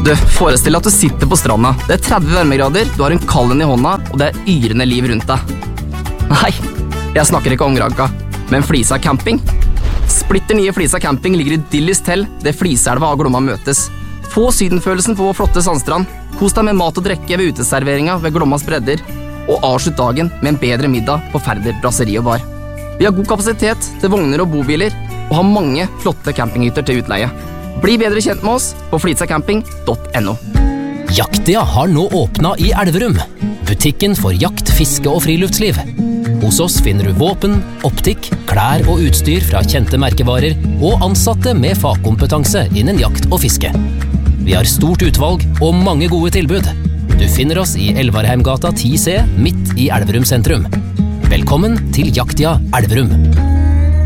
Du, forestill deg at du sitter på stranda. Det 30 varmegrader, du har en kallen i hånda, og det yrende liv rundt deg. Nei, jeg snakker ikke om Granca, men Flisa camping. Splitter nye Flisa camping ligger idyllisk til, det Fliselva og Glomma møtes. Få sydenfølelsen på flotte sandstrand. Kos deg med mat og drikke ved uteserveringa ved Glommas bredder, og avslutt dagen med en bedre middag på Færder brasseri og bar. Vi har god kapasitet til vogner og bobiler, og har mange flotte campinghytter til utleie. Bli bedre kjent med oss på flitsacamping.no. Jaktia har nå åpnet i Elverum. Butikken for jakt, fiske og friluftsliv. Hos oss finner du våpen, optikk, klær og utstyr fra kjente merkevarer og ansatte med fagkompetanse innen jakt og fiske. Vi har stort utvalg og mange gode tilbud. Du finner oss i Elvarheimgata 10C midt i Elverum sentrum. Velkommen til Jaktia Elverum.